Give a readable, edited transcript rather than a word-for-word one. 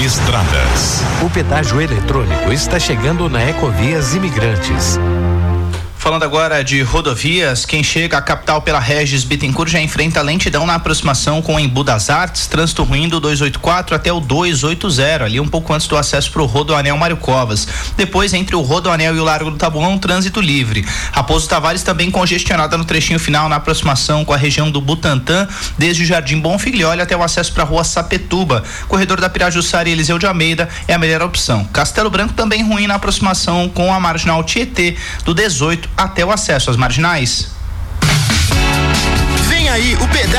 Estradas. O pedágio eletrônico está chegando na Ecovias Imigrantes. Falando agora de rodovias, quem chega à capital pela Regis Bittencourt já enfrenta lentidão na aproximação com o Embu das Artes, trânsito ruim do 284 até o 280, ali um pouco antes do acesso para o Rodoanel Mário Covas. Depois, entre o Rodoanel e o Largo do Tabuão, trânsito livre. Raposo Tavares também congestionada no trechinho final na aproximação com a região do Butantã, desde o Jardim Bonfiglioli até o acesso para a Rua Sapetuba. Corredor da Pirajussara e Eliseu de Almeida é a melhor opção. Castelo Branco também ruim na aproximação com a Marginal Tietê, do 18 até o acesso às marginais. Vem aí o pedágio